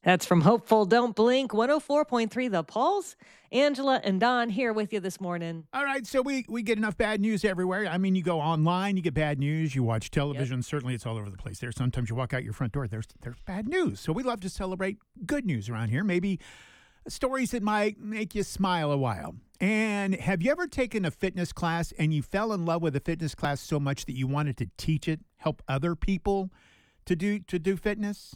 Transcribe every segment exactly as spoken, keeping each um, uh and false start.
That's from Hopeful Don't Blink, one oh four point three The Pulse. Angela and Don here with you this morning. All right, so we, we get enough bad news everywhere. I mean, you go online, you get bad news. You watch television, yep. Certainly it's all over the place there. Sometimes you walk out your front door, there's there's bad news. So we love to celebrate good news around here, maybe stories that might make you smile a while. And have you ever taken a fitness class and you fell in love with a fitness class so much that you wanted to teach it, help other people to do to do fitness?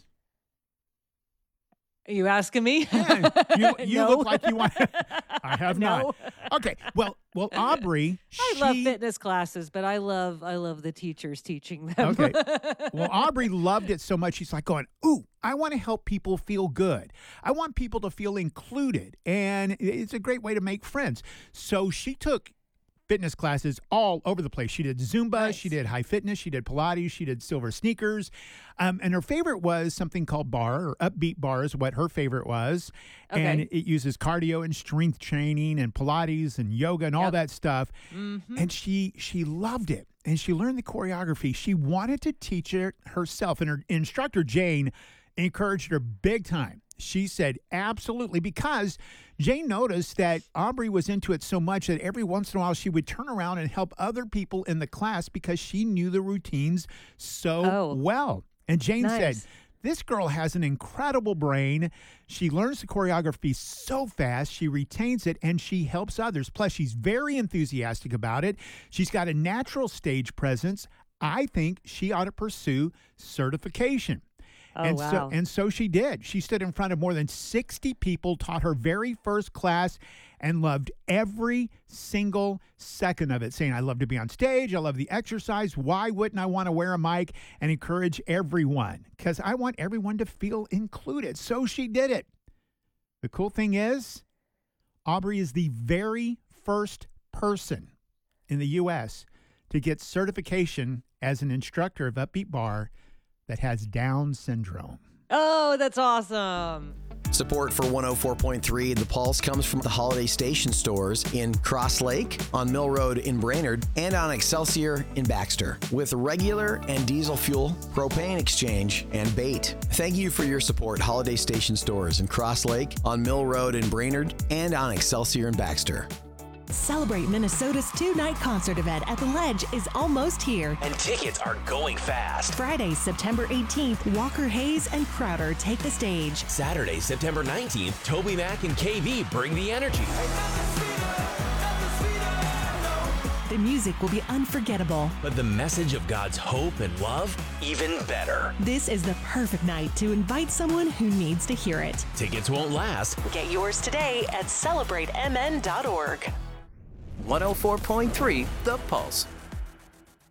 Are you asking me? Yeah, you you No. look like you want. I have No. not. Okay. Well, well, Aubrey. I she, love fitness classes, but I love I love the teachers teaching them. Okay. Well, Aubrey loved it so much. She's like going, ooh, I want to help people feel good. I want people to feel included. And it's a great way to make friends. So she took fitness classes all over the place. She did Zumba, Nice. She did high fitness, she did Pilates, she did silver sneakers. Um, and her favorite was something called bar, or upbeat bar is what her favorite was. Okay. And it uses cardio and strength training and Pilates and yoga and all Yep. that stuff. Mhm. And she she loved it. And she learned the choreography. She wanted to teach it herself. And her instructor, Jane, encouraged her big time. She said, absolutely, because Jane noticed that Aubrey was into it so much that every once in a while she would turn around and help other people in the class because she knew the routines so Oh. well. And Jane Nice. said, this girl has an incredible brain. She learns the choreography so fast, she retains it, and she helps others. Plus, she's very enthusiastic about it. She's got a natural stage presence. I think she ought to pursue certification. Oh, and wow. so and so she did. She stood in front of more than sixty people, taught her very first class, and loved every single second of it, saying, I love to be on stage. I love the exercise. Why wouldn't I want to wear a mic and encourage everyone? Because I want everyone to feel included. So she did it. The cool thing is, Aubrey is the very first person in the U S to get certification as an instructor of Upbeat Bar that has Down syndrome. Oh, that's awesome. Support for one oh four point three The Pulse comes from the Holiday Station stores in Cross Lake, on Mill Road in Brainerd, and on Excelsior in Baxter, with regular and diesel fuel, propane exchange, and bait. Thank you for your support, Holiday Station stores in Cross Lake, on Mill Road in Brainerd, and on Excelsior in Baxter. Celebrate Minnesota's two-night concert event at the Ledge is almost here. And tickets are going fast. Friday, September eighteenth, Walker Hayes and Crowder take the stage. Saturday, September nineteenth, Toby Mac and K V bring the energy. The music will be unforgettable. But the message of God's hope and love, even better. This is the perfect night to invite someone who needs to hear it. Tickets won't last. Get yours today at celebrate m n dot org. one oh four point three The Pulse.